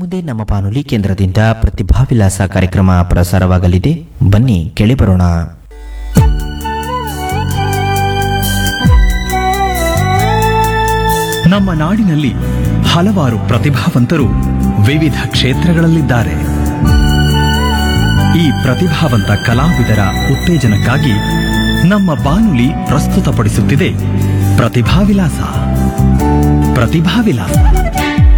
ಮುಂದೆ ನಮ್ಮ ಬಾನುಲಿ ಕೇಂದ್ರದಿಂದ ಪ್ರತಿಭಾವಿಲಾಸ ಕಾರ್ಯಕ್ರಮ ಪ್ರಸಾರವಾಗಲಿದೆ. ಬನ್ನಿ ಕೇಳಿ ಬರೋಣ. ನಮ್ಮ ನಾಡಿನಲ್ಲಿ ಹಲವಾರು ಪ್ರತಿಭಾವಂತರು ವಿವಿಧ ಕ್ಷೇತ್ರಗಳಲ್ಲಿದ್ದಾರೆ. ಈ ಪ್ರತಿಭಾವಂತ ಕಲಾವಿದರ ಉತ್ತೇಜನಕ್ಕಾಗಿ ನಮ್ಮ ಬಾನುಲಿ ಪ್ರಸ್ತುತಪಡಿಸುತ್ತಿದೆ ಪ್ರತಿಭಾವಿಲಾಸ.